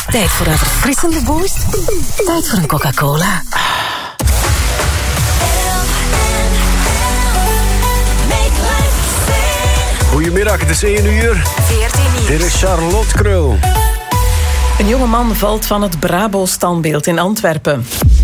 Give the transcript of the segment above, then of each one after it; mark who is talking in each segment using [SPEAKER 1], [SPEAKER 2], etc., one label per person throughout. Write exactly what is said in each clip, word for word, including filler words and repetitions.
[SPEAKER 1] Tijd voor een verfrissende boost. Tijd voor een Coca-Cola.
[SPEAKER 2] Goedemiddag, het is één uur.
[SPEAKER 1] veertien nieuws.
[SPEAKER 2] Dit is Charlotte Krul.
[SPEAKER 3] Een jonge man valt van het Brabo-standbeeld in Antwerpen.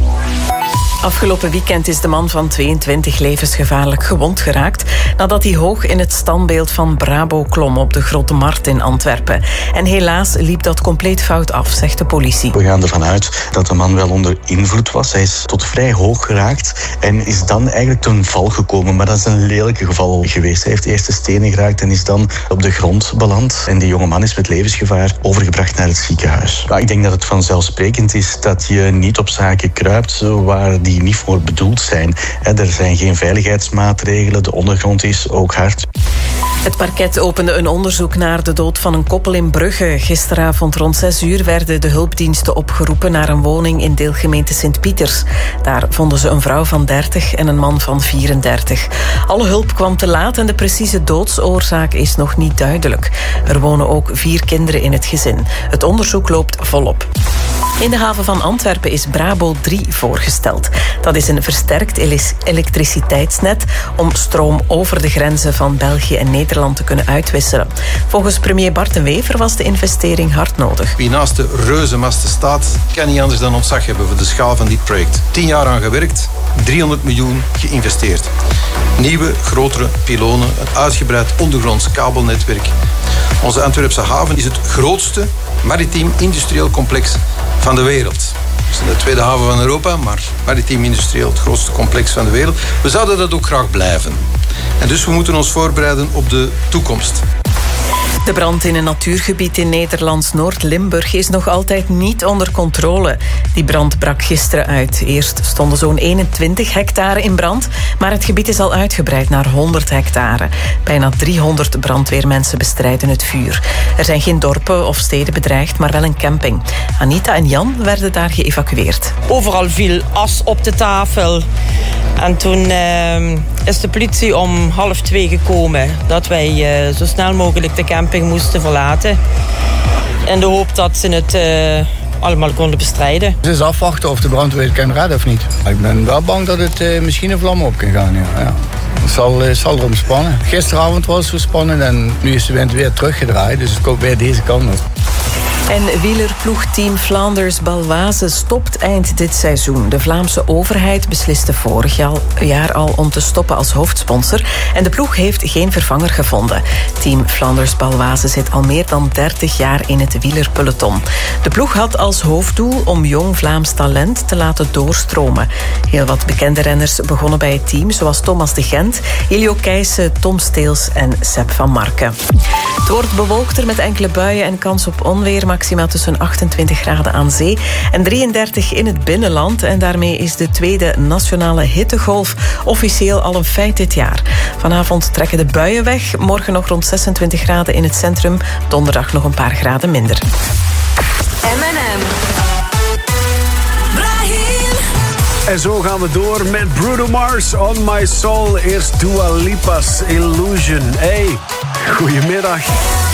[SPEAKER 3] Afgelopen weekend is de man van tweeëntwintig levensgevaarlijk gewond geraakt nadat hij hoog in het standbeeld van Brabo klom op de Grote Markt in Antwerpen. En helaas liep dat compleet fout af, zegt de politie.
[SPEAKER 4] We gaan ervan uit dat de man wel onder invloed was. Hij is tot vrij hoog geraakt en is dan eigenlijk ten val gekomen. Maar dat is een lelijke geval geweest. Hij heeft eerst de stenen geraakt en is dan op de grond beland. En die jonge man is met levensgevaar overgebracht naar het ziekenhuis. Maar ik denk dat het vanzelfsprekend is dat je niet op zaken kruipt waar die niet voor bedoeld zijn. Er zijn geen veiligheidsmaatregelen, de ondergrond is ook hard.
[SPEAKER 3] Het parket opende een onderzoek naar de dood van een koppel in Brugge. Gisteravond rond zes uur werden de hulpdiensten opgeroepen naar een woning in deelgemeente Sint-Pieters. Daar vonden ze een vrouw van dertig en een man van vierendertig. Alle hulp kwam te laat en de precieze doodsoorzaak is nog niet duidelijk. Er wonen ook vier kinderen in het gezin. Het onderzoek loopt volop. In de haven van Antwerpen is Brabo drie voorgesteld. Dat is een versterkt elektriciteitsnet om stroom over de grenzen van België en Nederland te kunnen uitwisselen. Volgens premier Bart de Wever was de investering hard nodig.
[SPEAKER 5] Wie naast de reuzenmasten staat, kan niet anders dan ontzag hebben voor de schaal van dit project. Tien jaar aan gewerkt, driehonderd miljoen geïnvesteerd. Nieuwe, grotere pylonen, een uitgebreid ondergronds kabelnetwerk. Onze Antwerpse haven is het grootste maritiem industrieel complex van de wereld. Het is de tweede haven van Europa, maar maritiem industrieel het grootste complex van de wereld. We zouden dat ook graag blijven. En dus we moeten ons voorbereiden op de toekomst.
[SPEAKER 3] De brand in een natuurgebied in Nederlands Noord-Limburg is nog altijd niet onder controle. Die brand brak gisteren uit. Eerst stonden zo'n eenentwintig hectare in brand, maar het gebied is al uitgebreid naar honderd hectare. Bijna driehonderd brandweermensen bestrijden het vuur. Er zijn geen dorpen of steden bedreigd, maar wel een camping. Anita en Jan werden daar geëvacueerd.
[SPEAKER 6] Overal viel as op de tafel. En toen uh, is de politie om half twee gekomen dat wij uh, zo snel mogelijk de camping moesten verlaten. In de hoop dat ze het uh, allemaal konden bestrijden.
[SPEAKER 7] Het is afwachten of de brandweer het kan redden of niet. Ik ben wel bang dat het uh, misschien een vlam op kan gaan. Ja. Ja. Het zal, uh, zal erom spannen. Gisteravond was het zo spannend en nu is de wind weer teruggedraaid. Dus het komt weer deze kant op.
[SPEAKER 3] En wielerploegteam Flanders Baloise stopt eind dit seizoen. De Vlaamse overheid besliste vorig jaar al om te stoppen als hoofdsponsor. En de ploeg heeft geen vervanger gevonden. Team Flanders Baloise zit al meer dan dertig jaar in het wielerpeloton. De ploeg had als hoofddoel om jong Vlaams talent te laten doorstromen. Heel wat bekende renners begonnen bij het team, zoals Thomas de Gent, Iljo Keijsen, Tom Steels en Sepp van Marken. Het wordt bewolkter met enkele buien en kans op onweer. Maxima tussen achtentwintig graden aan zee en drieëndertig in het binnenland. En daarmee is de tweede nationale hittegolf officieel al een feit dit jaar. Vanavond trekken de buien weg. Morgen nog rond zesentwintig graden in het centrum. Donderdag nog een paar graden minder.
[SPEAKER 1] M en M.
[SPEAKER 2] En zo gaan we door met Bruno Mars, On My Soul. Eerst Dua Lipa's Illusion. Hey, goedemiddag.